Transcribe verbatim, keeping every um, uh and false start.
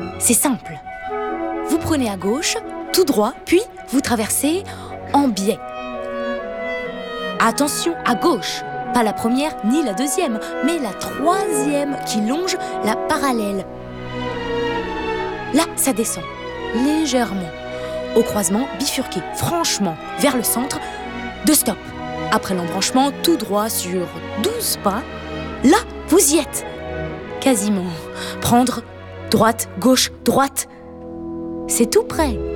C'est simple. Vous prenez à gauche, tout droit, puis vous traversez en biais. Attention, à gauche, pas la première ni la deuxième, mais la troisième qui longe la parallèle. Là, ça descend, légèrement. Au croisement, bifurqué, franchement, vers le centre, de stop. Après l'embranchement, tout droit sur douze pas. Là, vous y êtes. Quasiment. Prendre, droite, gauche, droite. C'est tout près.